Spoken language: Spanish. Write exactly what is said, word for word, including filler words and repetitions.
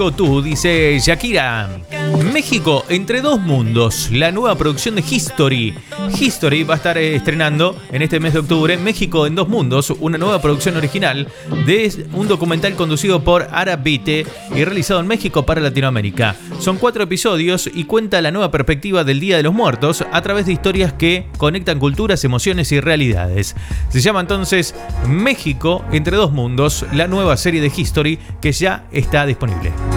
Go To, dice Shakira. México entre dos mundos, la nueva producción de History. History va a estar estrenando en este mes de octubre México en dos mundos, una nueva producción original de un documental conducido por Ara Vite y realizado en México para Latinoamérica. Son cuatro episodios y cuenta la nueva perspectiva del Día de los Muertos a través de historias que conectan culturas, emociones y realidades. Se llama entonces México entre dos mundos, la nueva serie de History que ya está disponible.